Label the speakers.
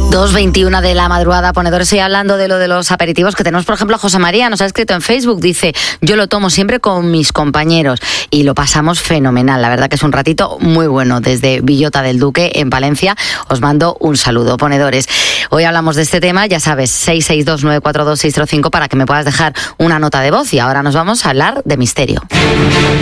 Speaker 1: 2:21 de la madrugada, ponedores. Estoy hablando de lo de los aperitivos que tenemos. Por ejemplo, José María nos ha escrito en Facebook, dice: yo lo tomo siempre con mis compañeros y lo pasamos fenomenal. La verdad que es un ratito muy bueno. Desde Villota del Duque, en Palencia, os mando un saludo, ponedores. Hoy hablamos de este tema, ya sabes, 662-942-605 para que me puedas dejar una nota de voz. Y ahora nos vamos a hablar de misterio.